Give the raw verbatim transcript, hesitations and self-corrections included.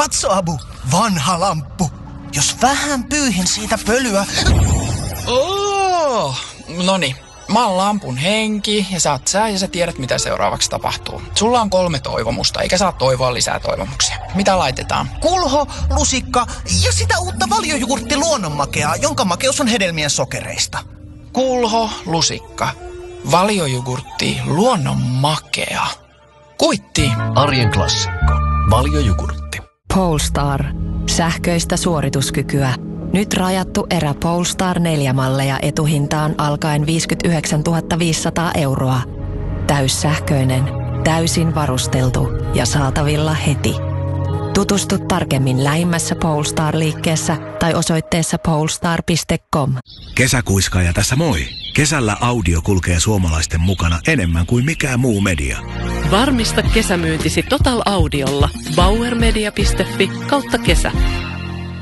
Katso, Abu, vanha lamppu. Jos vähän pyyhin siitä pölyä... Oh, noni. Mä oon lampun henki ja sä oot sä ja sä tiedät mitä seuraavaksi tapahtuu. Sulla on kolme toivomusta, eikä saa toivoa lisää toivomuksia. Mitä laitetaan? Kulho, lusikka ja sitä uutta valiojugurtti luonnonmakeaa, jonka makeus on hedelmien sokereista. Kulho, lusikka, valiojugurtti, luonnonmakea. Kuitti. Arjen klassikko. Valiojugurtti. Polestar. Sähköistä suorituskykyä. Nyt rajattu erä Polestar neljä malleja etuhintaan alkaen viisikymmentäyhdeksäntuhatta viisisataa euroa. Täyssähköinen, täysin varusteltu ja saatavilla heti. Tutustu tarkemmin lähimmässä Polestar-liikkeessä tai osoitteessa polestar piste com. Kesäkuiskaaja tässä moi. Kesällä audio kulkee suomalaisten mukana enemmän kuin mikään muu media. Varmista kesämyyntisi Total Audiolla. bauer media piste fi kautta kesä.